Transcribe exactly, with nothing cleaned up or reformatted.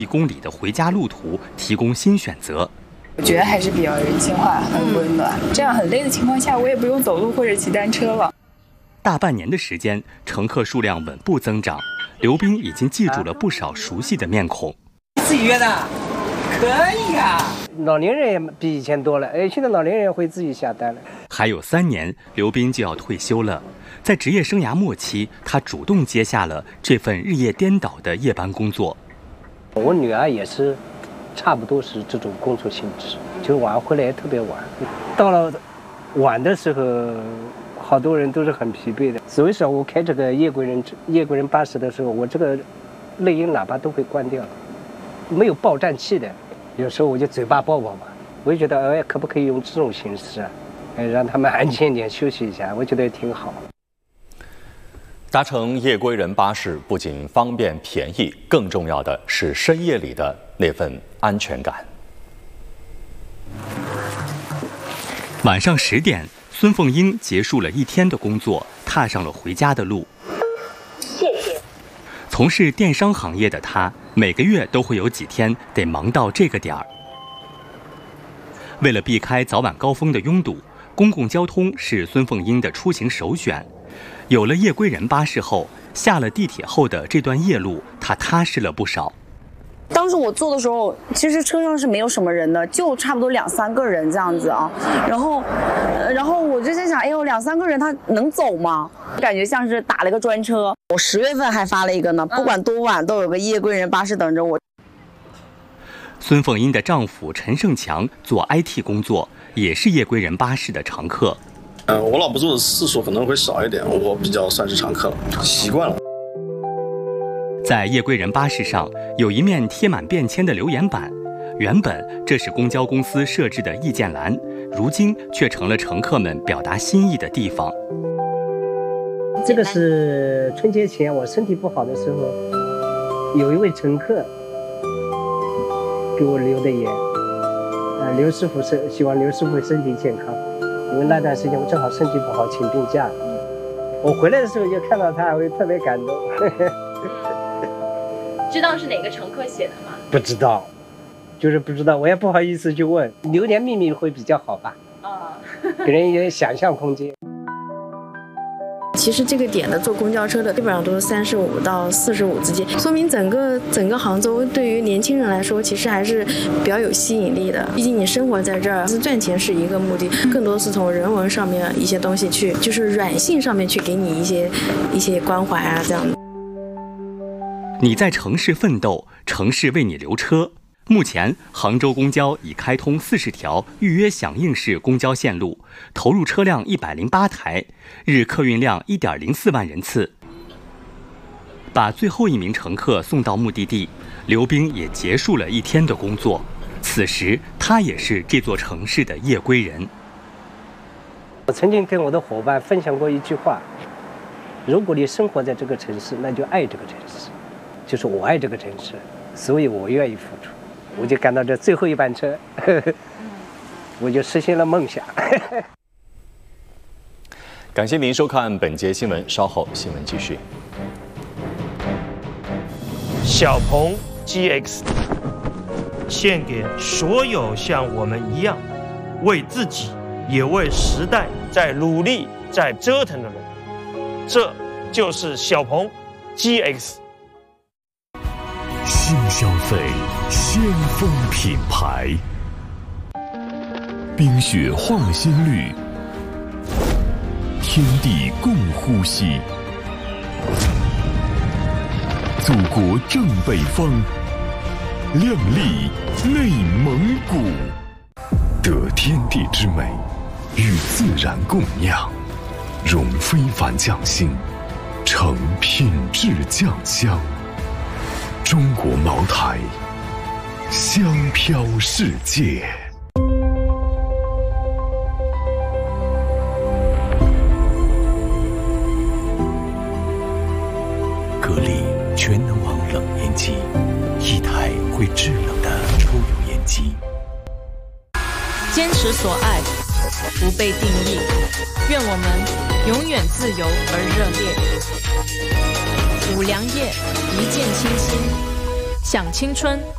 一公里的回家路途提供新选择。 我觉得还是比较人性化，很温暖。这样很累的情况下，我也不用走路或者骑单车了。 大半年的时间，乘客数量稳步增长，刘斌已经记住了不少熟悉的面孔。 自己约的，可以啊。老年人也比以前多了，哎，现在老年人会自己下单了。 还有三年，刘斌就要退休了。在职业生涯末期，他主动接下了这份日夜颠倒的夜班工作。 我女儿也是，差不多是这种工作性质，就晚回来也特别晚。到了晚的时候，好多人都是很疲惫的。所以说我开这个夜归人夜归人巴士的时候，我这个内音喇叭都会关掉，没有报站器的。有时候我就嘴巴抱抱嘛，我就觉得哎，可不可以用这种形式啊，哎，让他们安静一点休息一下，我觉得挺好。 搭乘夜归人巴士不仅方便便宜，更重要的是深夜里的那份安全感。 晚上十点，孙凤英结束了一天的工作，踏上了回家的路。 谢谢。 从事电商行业的她，每个月都会有几天得忙到这个点儿。为了避开早晚高峰的拥堵，公共交通是孙凤英的出行首选。有了夜归人巴士后，下了地铁后的这段夜路，她踏实了不少。 当时我坐的时候，其实车上是没有什么人的，就差不多两三个人这样子啊。然后，呃、然后我就在想，哎呦，两三个人他能走吗？感觉像是打了个专车。我十月份还发了一个呢，不管多晚都有个夜归人巴士等着我。 孙凤英的丈夫陈胜强做 I T 工作，也是夜归人巴士的常客。 呃，我老婆坐的次数可能会少一点，我比较算是常客了，习惯了。 在夜归人巴士上有一面贴满便签的留言板，原本这是公交公司设置的意见栏，如今却成了乘客们表达心意的地方。 这个是春节前我身体不好的时候，有一位乘客给我留的言，呃，刘师傅是希望刘师傅身体健康，因为那段时间我正好身体不好，请病假。我回来的时候就看到他，我就特别感动。 知道是哪个乘客写的吗？ 不知道，就是不知道，我也不好意思去问，留点秘密会比较好吧？啊，给人一点想象空间。 其实这个点的坐公交车的基本上都是三十五到四十五之间，说明整个整个杭州对于年轻人来说，其实还是比较有吸引力的。毕竟你生活在这儿，是赚钱是一个目的，更多是从人文上面一些东西去，就是软性上面去给你一些一些关怀啊，这样的。 你在城市奋斗，城市为你留车。目前，杭州公交已开通四十条预约响应式公交线路，投入车辆一百零八台，日客运量一点零四万人次。把最后一名乘客送到目的地，刘冰也结束了一天的工作。此时，他也是这座城市的夜归人。 我曾经跟我的伙伴分享过一句话：如果你生活在这个城市，那就爱这个城市。就是我爱这个城市，所以我愿意付出。我就赶到这最后一班车，呵呵，我就实现了梦想。 感谢您收看本节新闻，稍后新闻继续。 小鹏 G X 献给所有像我们一样为自己也为时代在努力在折腾的人，这就是小鹏 G X。 新消费，先锋品牌，冰雪化新绿，天地共呼吸，祖国正北方，亮丽内蒙古，得天地之美，与自然共酿，融非凡匠心，成品质酱香。中国茅台，香飘世界。格力全能王冷烟机，一台会制冷的抽油烟机。 坚持所爱，不被定义。愿我们永远自由而热烈。五粮液，一见倾心，享青春，